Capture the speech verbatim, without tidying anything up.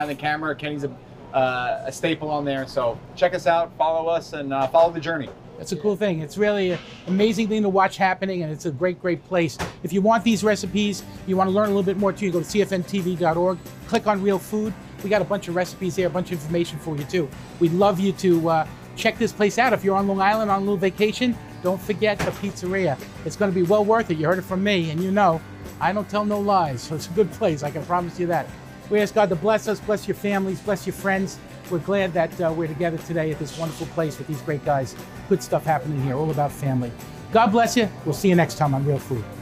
the camera. Kenny's a, uh, a staple on there. So check us out, follow us, and uh, follow the journey. It's a cool thing. It's really an amazing thing to watch happening, and it's a great, great place. If you want these recipes, you want to learn a little bit more too, you go to C F N T V dot org, click on Real Food. We got a bunch of recipes there, a bunch of information for you too. We'd love you to uh, check this place out. If you're on Long Island on a little vacation, don't forget the pizzeria. It's going to be well worth it. You heard it from me, and you know, I don't tell no lies, so it's a good place. I can promise you that. We ask God to bless us, bless your families, bless your friends. We're glad that uh, we're together today at this wonderful place with these great guys. Good stuff happening here, all about family. God bless you. We'll see you next time on Real Food.